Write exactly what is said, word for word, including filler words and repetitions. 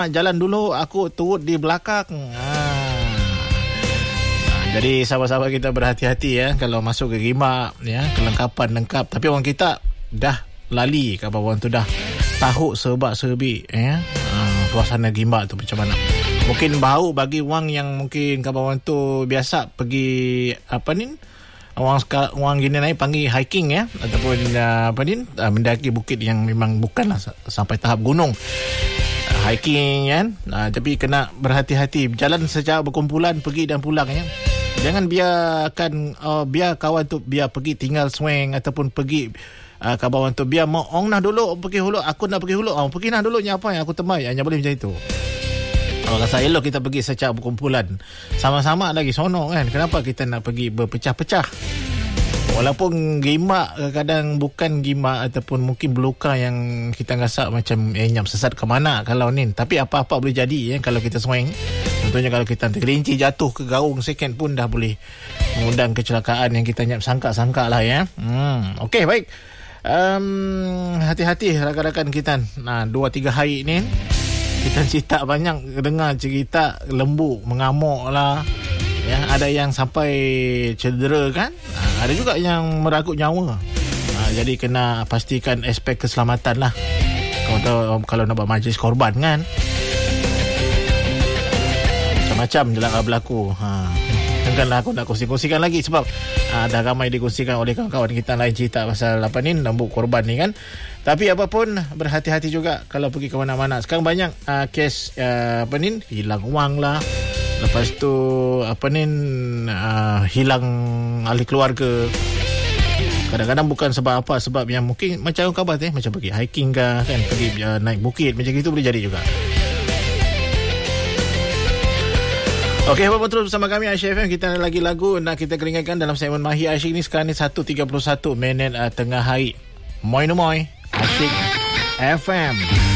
jalan dulu, aku turut di belakang. Ha. Jadi sahabat-sahabat kita berhati-hati ya kalau masuk ke Gimak ya, kelengkapan lengkap. Tapi orang kita dah lali ke bawah tu, dah tahu sebab-sebi ya. Uh, suasana Gimak tu macam mana. Mungkin bau bagi orang yang mungkin ke bawah tu biasa pergi apa ni? Orang orang gini naik panggil hiking ya, ataupun uh, apa ni? Uh, mendaki bukit yang memang bukanlah sampai tahap gunung. Uh, hiking kan. Uh, tapi kena berhati-hati. Jalan secara berkumpulan pergi dan pulang ya. Jangan biarkan uh, biar kawan tu biar pergi tinggal swing ataupun pergi uh, ke bawah tu, biar mau orang nak dulu pergi hulu, aku nak pergi hulu, oh, pergi nak dulu apa yang aku temai, hanya boleh macam itu. Kalau rasa elok kita pergi secara berkumpulan, sama-sama lagi sonok kan. Kenapa kita nak pergi berpecah-pecah? Walaupun Gimak kadang-kadang bukan Gimak ataupun mungkin belukar yang kita rasa macam eh, nyam sesat ke mana kalau ni. Tapi apa-apa boleh jadi ya kalau kita swing. Contohnya kalau kita tergelincir jatuh ke gaung second pun dah boleh mengundang kecelakaan yang kita nyap sangka-sangka lah ya. Hmm. Okey, baik. Um, hati-hati rakan-rakan kita. Nah, dua tiga hari ni kita cerita banyak dengar cerita lembu mengamuk lah. Ya, ada yang sampai cedera kan, ha, ada juga yang meragut nyawa. Ha, jadi kena pastikan aspek keselamatan lah. Kalau tahu, kalau nak buat majlis korban kan, macam-macam je lah berlaku. Ha, Janganlah aku nak kongsi-kongsikan lagi sebab ha, dah ramai dikongsikan oleh kawan-kawan kita lain cerita pasal apa ni, lembu korban ni kan. Tapi apapun berhati-hati juga kalau pergi ke mana-mana. Sekarang banyak uh, kes uh, apa ni, hilang wang lah. Lepas tu apa ni uh, hilang ahli keluarga. Kadang-kadang bukan sebab apa, sebab yang mungkin macam khabar eh, macam pergi hiking ke kan, pergi uh, naik bukit macam itu boleh jadi juga. Okey, apa-apa terus bersama kami Aisyah F M. Kita ada lagi lagu nak kita keringatkan dalam segmen Mahir Asyik ni. Sekarang ni satu tiga puluh satu minit uh, tengah hari. Moi no moi Asyik F M.